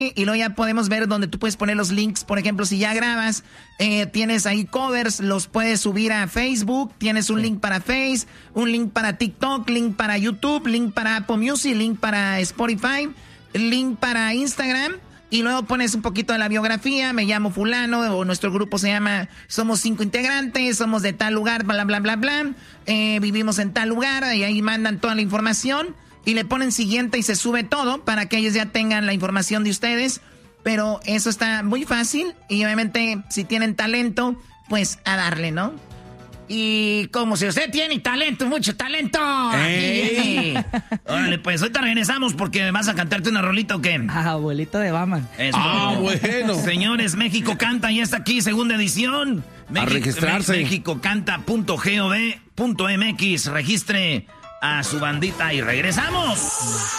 y luego ya podemos ver donde tú puedes poner los links. Por ejemplo, si ya grabas, tienes ahí covers, los puedes subir a Facebook, tienes un link para Face, un link para TikTok, link para YouTube, link para Apple Music, link para Spotify, link para Instagram, y luego pones un poquito de la biografía, me llamo fulano, o nuestro grupo se llama, somos 5 integrantes, somos de tal lugar, bla, bla, bla, bla, vivimos en tal lugar, y ahí mandan toda la información. Y le ponen siguiente y se sube todo para que ellos ya tengan la información de ustedes. Pero eso está muy fácil. Y obviamente, si tienen talento, pues a darle, ¿no? Y como si usted tiene talento, mucho talento. Órale, pues ahorita regresamos porque vas a cantarte una rolita o qué. Abuelito de Batman. Bueno. Señores, México Canta ya está aquí, segunda edición. A registrarse. Mexicocanta.gov.mx. Registre a su bandita y regresamos.